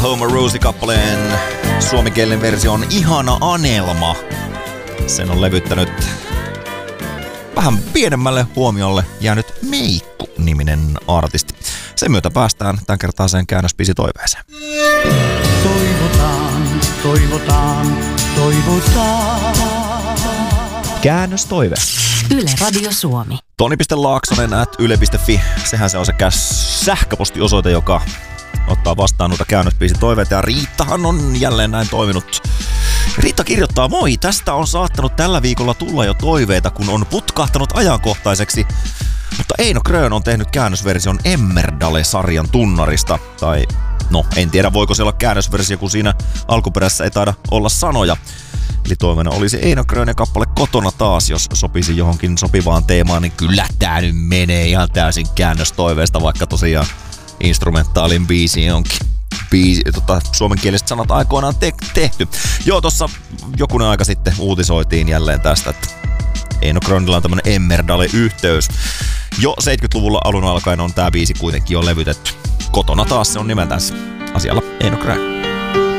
Homer Rosie-kappaleen suomenkielinen versio on Ihana Anelma. Sen on levyttänyt vähän pienemmälle huomiolle jäänyt Meikku-niminen artisti. Sen myötä päästään tämän kertaiseen käännösbiisitoiveeseen. Toivotaan, toivotaan, toivotaan. Käännöstoive. Yle Radio Suomi. Toni.laaksonen@yle.fi. Sehän se on se sähköpostiosoite, joka ottaa vastaan noita käännösbiisitoiveita. Ja Riittahan on jälleen näin toiminut. Riitta kirjoittaa, moi, tästä on saattanut tällä viikolla tulla jo toiveita, kun on putkahtanut ajankohtaiseksi. Mutta Eino Grön on tehnyt käännösversion Emmerdale-sarjan tunnarista. Tai no, en tiedä voiko se olla käännösversio, kun siinä alkuperässä ei taida olla sanoja. Eli toiveena olisi Eino Grönen kappale Kotona taas, jos sopisi johonkin sopivaan teemaan, niin kyllä tää nyt menee ihan täysin käännöstoiveesta, vaikka tosiaan instrumentaalin biisi onkin suomenkieliset sanat aikoinaan tehty. Joo, tossa jokunen aika sitten uutisoitiin jälleen tästä, että Eino Grönillä on tämmönen Emmerdale-yhteys. Jo 70-luvulla alun alkaen on tää biisi kuitenkin jo levytetty. Kotona taas se on nimeltänsä. Asialla Eino Grön.